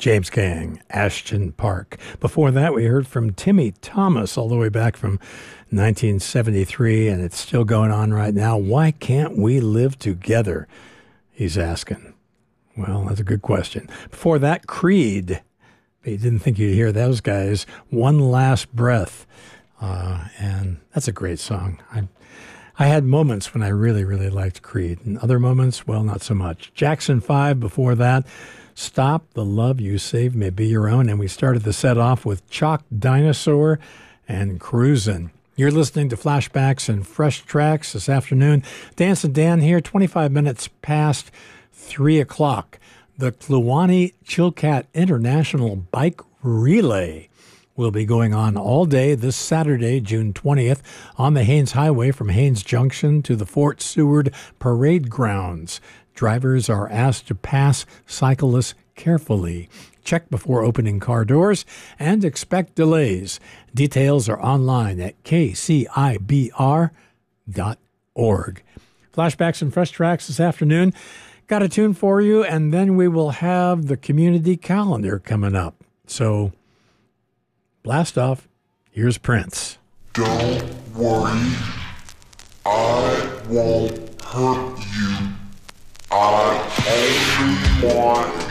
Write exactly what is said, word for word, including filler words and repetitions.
James Gang, Ashton Park. Before that, we heard from Timmy Thomas all the way back from nineteen seventy-three, and it's still going on right now. Why can't we live together? He's asking. Well, that's a good question. Before that, Creed. But you didn't think you'd hear those guys. One Last Breath. Uh, and that's a great song. I I had moments when I really, really liked Creed. And other moments, well, not so much. Jackson five before that. Stop, The Love You Saved May Be Your Own. And we started the set off with Chalk Dinosaur and Cruisin'. You're listening to Flashbacks and Fresh Tracks this afternoon. Dancing Dan here, twenty-five minutes past three o'clock. The Kluwani Chilkat International Bike Relay will be going on all day this Saturday, June twentieth, on the Haines Highway from Haines Junction to the Fort Seward Parade Grounds. Drivers are asked to pass cyclists carefully, check before opening car doors, and expect delays. Details are online at k c i b r dot org. Flashbacks and Fresh Tracks this afternoon. Got a tune for you, and then we will have the community calendar coming up. So, blast off. Here's Prince. Don't worry. I won't hurt you. I only want